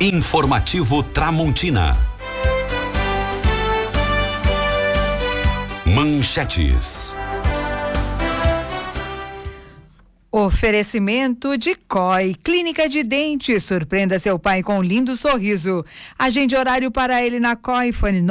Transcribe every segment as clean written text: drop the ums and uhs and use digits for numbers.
Informativo Tramontina. Manchetes. Oferecimento de COI, Clínica de Dentes. Surpreenda seu pai com um lindo sorriso. Agende horário para ele na COI, fone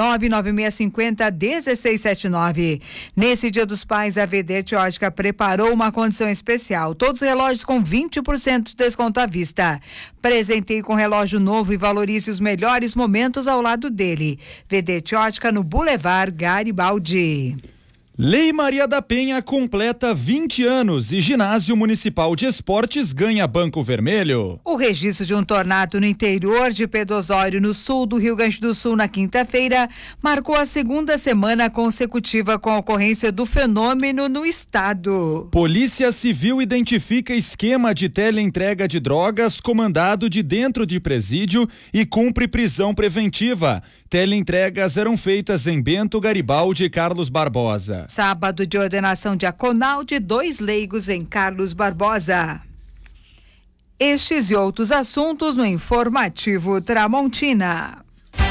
99650-1679. Nesse Dia dos Pais, a Vedete Ótica preparou uma condição especial. Todos os relógios com 20% de desconto à vista. Presenteie com relógio novo e valorize os melhores momentos ao lado dele. Vedete Ótica no Boulevard Garibaldi. Lei Maria da Penha completa 20 anos e Ginásio Municipal de Esportes ganha Banco Vermelho. O registro de um tornado no interior de Pedro Osório, no sul do Rio Grande do Sul, na quinta-feira, marcou a segunda semana consecutiva com a ocorrência do fenômeno no estado. Polícia Civil identifica esquema de teleentrega de drogas comandado de dentro de presídio e cumpre prisão preventiva. Teleentregas eram feitas em Bento, Garibaldi e Carlos Barbosa. Sábado de ordenação diaconal de 2 leigos em Carlos Barbosa. Estes e outros assuntos no Informativo Tramontina.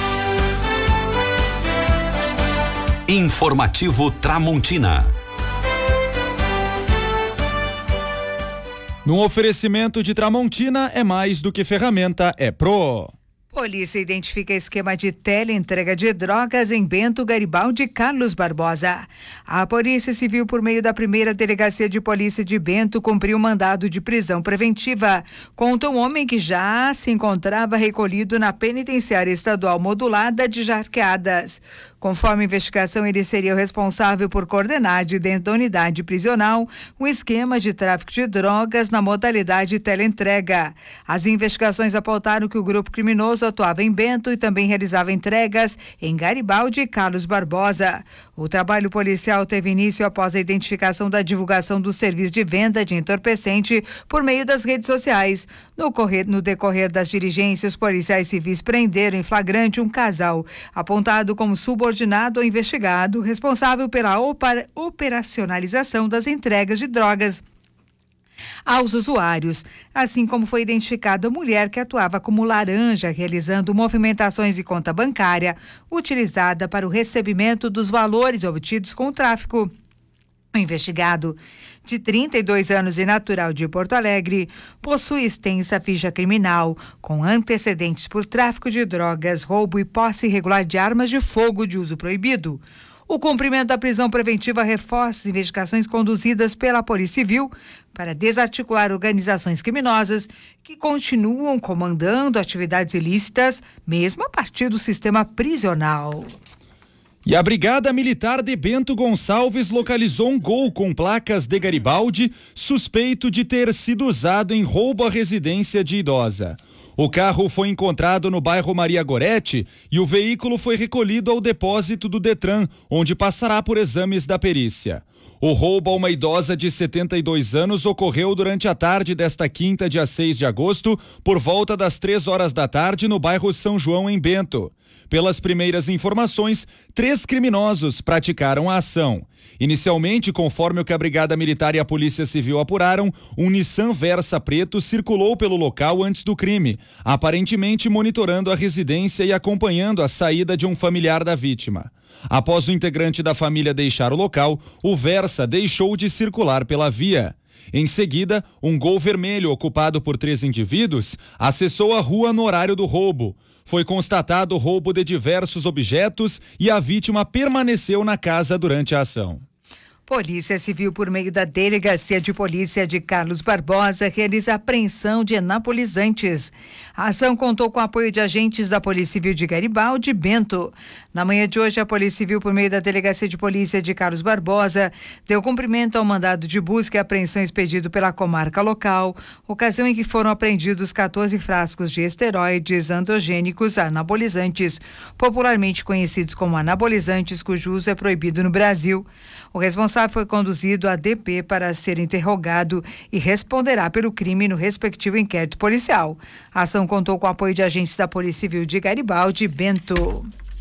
Informativo Tramontina. No oferecimento de Tramontina, é mais do que ferramenta, é Pro. Polícia identifica esquema de teleentrega de drogas em Bento, Garibaldi e Carlos Barbosa. A Polícia Civil, por meio da primeira Delegacia de Polícia de Bento, cumpriu mandado de prisão preventiva contra um homem que já se encontrava recolhido na Penitenciária Estadual Modulada de Jarqueadas. Conforme a investigação, ele seria o responsável por coordenar de dentro da unidade prisional um esquema de tráfico de drogas na modalidade teleentrega. As investigações apontaram que o grupo criminoso atuava em Bento e também realizava entregas em Garibaldi e Carlos Barbosa. O trabalho policial teve início após a identificação da divulgação do serviço de venda de entorpecente por meio das redes sociais. No decorrer das diligências, policiais civis prenderam em flagrante um casal apontado como subordinado ao investigado, responsável pela operacionalização das entregas de drogas aos usuários, assim como foi identificada a mulher que atuava como laranja, realizando movimentações de conta bancária utilizada para o recebimento dos valores obtidos com o tráfico. O investigado, de 32 anos e natural de Porto Alegre, possui extensa ficha criminal, com antecedentes por tráfico de drogas, roubo e posse irregular de armas de fogo de uso proibido. O cumprimento da prisão preventiva reforça as investigações conduzidas pela Polícia Civil para desarticular organizações criminosas que continuam comandando atividades ilícitas, mesmo a partir do sistema prisional. E a Brigada Militar de Bento Gonçalves localizou um Gol com placas de Garibaldi, suspeito de ter sido usado em roubo à residência de idosa. O carro foi encontrado no bairro Maria Goretti e o veículo foi recolhido ao depósito do Detran, onde passará por exames da perícia. O roubo a uma idosa de 72 anos ocorreu durante a tarde desta quinta, dia 6 de agosto, por volta das 3 horas da tarde, no bairro São João, em Bento. Pelas primeiras informações, 3 criminosos praticaram a ação. Inicialmente, conforme o que a Brigada Militar e a Polícia Civil apuraram, um Nissan Versa preto circulou pelo local antes do crime, aparentemente monitorando a residência e acompanhando a saída de um familiar da vítima. Após o integrante da família deixar o local, o Versa deixou de circular pela via. Em seguida, um Gol vermelho ocupado por 3 indivíduos acessou a rua no horário do roubo. Foi constatado o roubo de diversos objetos e a vítima permaneceu na casa durante a ação. Polícia Civil, por meio da Delegacia de Polícia de Carlos Barbosa, realiza apreensão de anabolizantes. A ação contou com o apoio de agentes da Polícia Civil de Garibaldi e Bento. Na manhã de hoje, a Polícia Civil, por meio da Delegacia de Polícia de Carlos Barbosa, deu cumprimento ao mandado de busca e apreensão expedido pela comarca local, ocasião em que foram apreendidos 14 frascos de esteroides androgênicos anabolizantes, popularmente conhecidos como anabolizantes, cujo uso é proibido no Brasil. O responsável foi conduzido à DP para ser interrogado e responderá pelo crime no respectivo inquérito policial. A ação contou com o apoio de agentes da Polícia Civil de Garibaldi e Bento.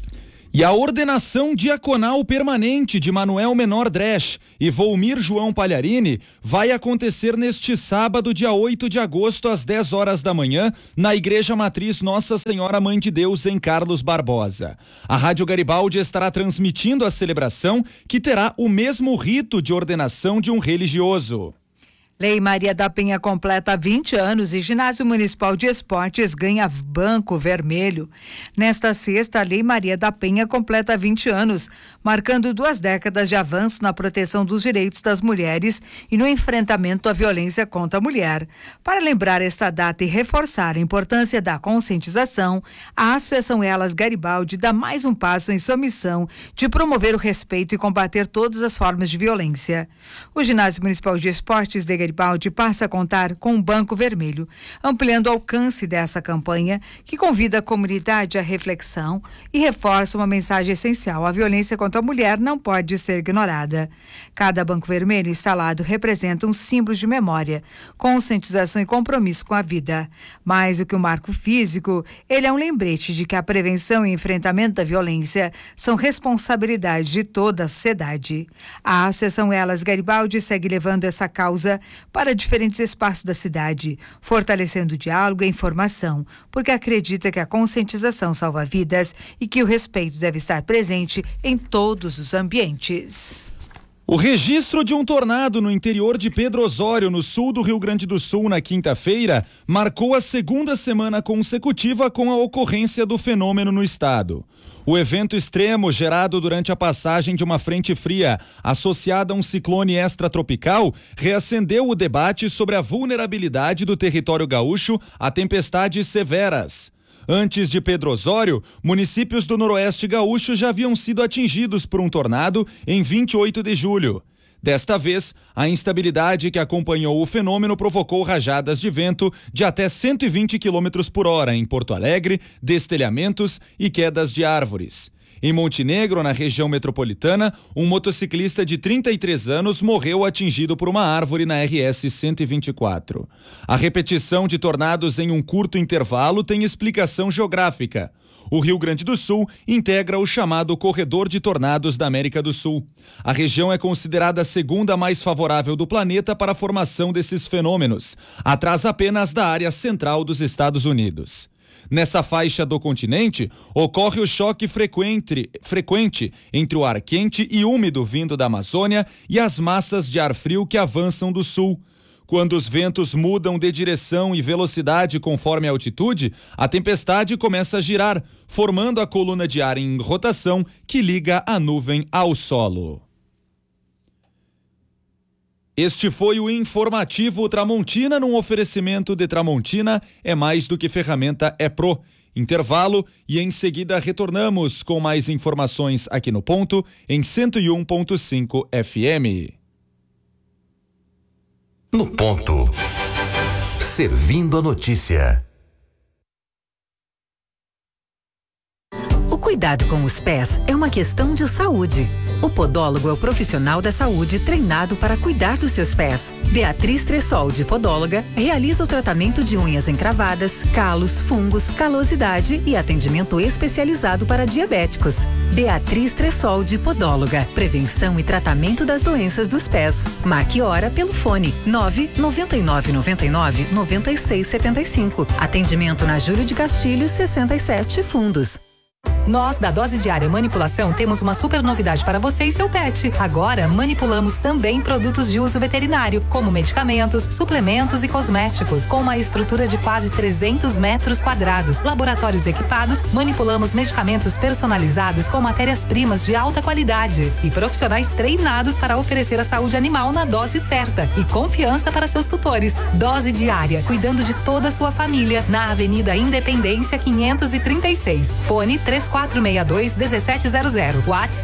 E a ordenação diaconal permanente de Manuel Menor Dresch e Volmir João Palharini vai acontecer neste sábado, dia 8 de agosto, às 10 horas da manhã, na Igreja Matriz Nossa Senhora Mãe de Deus, em Carlos Barbosa. A Rádio Garibaldi estará transmitindo a celebração, que terá o mesmo rito de ordenação de um religioso. Lei Maria da Penha completa 20 anos e Ginásio Municipal de Esportes ganha banco vermelho. Nesta sexta, a Lei Maria da Penha completa 20 anos, marcando 2 décadas de avanço na proteção dos direitos das mulheres e no enfrentamento à violência contra a mulher. Para lembrar esta data e reforçar a importância da conscientização, a Associação Elas Garibaldi dá mais um passo em sua missão de promover o respeito e combater todas as formas de violência. O Ginásio Municipal de Esportes de Garibaldi passa a contar com um banco vermelho, ampliando o alcance dessa campanha, que convida a comunidade à reflexão e reforça uma mensagem essencial: a violência contra a mulher não pode ser ignorada. Cada banco vermelho instalado representa um símbolo de memória, conscientização e compromisso com a vida. Mais do que um marco físico, ele é um lembrete de que a prevenção e enfrentamento da violência são responsabilidade de toda a sociedade. A Associação Elas Garibaldi segue levando essa causa para diferentes espaços da cidade, fortalecendo o diálogo e a informação, porque acredita que a conscientização salva vidas e que o respeito deve estar presente em todos os ambientes. O registro de um tornado no interior de Pedro Osório, no sul do Rio Grande do Sul, na quinta-feira, marcou a segunda semana consecutiva com a ocorrência do fenômeno no estado. O evento extremo, gerado durante a passagem de uma frente fria associada a um ciclone extratropical, reacendeu o debate sobre a vulnerabilidade do território gaúcho a tempestades severas. Antes de Pedro Osório, municípios do Noroeste Gaúcho já haviam sido atingidos por um tornado em 28 de julho. Desta vez, a instabilidade que acompanhou o fenômeno provocou rajadas de vento de até 120 km por hora em Porto Alegre, destelhamentos e quedas de árvores. Em Montenegro, na região metropolitana, um motociclista de 33 anos morreu atingido por uma árvore na RS 124. A repetição de tornados em um curto intervalo tem explicação geográfica. O Rio Grande do Sul integra o chamado Corredor de Tornados da América do Sul. A região é considerada a segunda mais favorável do planeta para a formação desses fenômenos, atrás apenas da área central dos Estados Unidos. Nessa faixa do continente, ocorre o choque frequente entre o ar quente e úmido vindo da Amazônia e as massas de ar frio que avançam do sul. Quando os ventos mudam de direção e velocidade conforme a altitude, a tempestade começa a girar, formando a coluna de ar em rotação que liga a nuvem ao solo. Este foi o informativo Tramontina, num oferecimento de Tramontina é mais do que ferramenta, é Pro. Intervalo e em seguida retornamos com mais informações aqui no Ponto em 101.5 FM. No Ponto, servindo a notícia. O cuidado com os pés é uma questão de saúde. O podólogo é o profissional da saúde treinado para cuidar dos seus pés. Beatriz Tressoldi, podóloga, realiza o tratamento de unhas encravadas, calos, fungos, calosidade e atendimento especializado para diabéticos. Beatriz Tressoldi, podóloga. Prevenção e tratamento das doenças dos pés. Marque hora pelo fone 99999-9675. Atendimento na Júlio de Castilhos 67 Fundos. Nós, da Dose Diária Manipulação, temos uma super novidade para você e seu pet. Agora, manipulamos também produtos de uso veterinário, como medicamentos, suplementos e cosméticos. Com uma estrutura de quase 300 metros quadrados, laboratórios equipados, manipulamos medicamentos personalizados com matérias-primas de alta qualidade e profissionais treinados para oferecer a saúde animal na dose certa e confiança para seus tutores. Dose Diária, cuidando de toda a sua família, na Avenida Independência 536. Fone 3462-1700. WhatsApp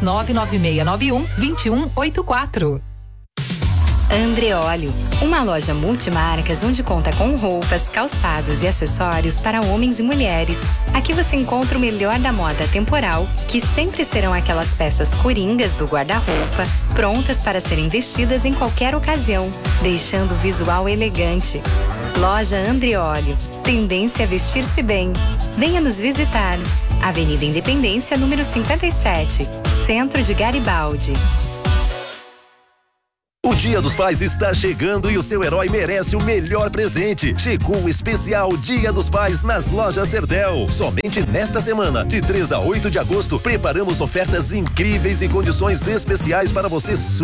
99691-2184. Andreolio, uma loja multimarcas onde conta com roupas, calçados e acessórios para homens e mulheres. Aqui você encontra o melhor da moda temporal, que sempre serão aquelas peças coringas do guarda-roupa, prontas para serem vestidas em qualquer ocasião, deixando o visual elegante. Loja Andrióleo, tendência a vestir-se bem. Venha nos visitar. Avenida Independência, número 57, Centro de Garibaldi. O Dia dos Pais está chegando e o seu herói merece o melhor presente. Chegou o especial Dia dos Pais nas lojas Cerdel. Somente nesta semana, de 3 a 8 de agosto, preparamos ofertas incríveis e condições especiais para você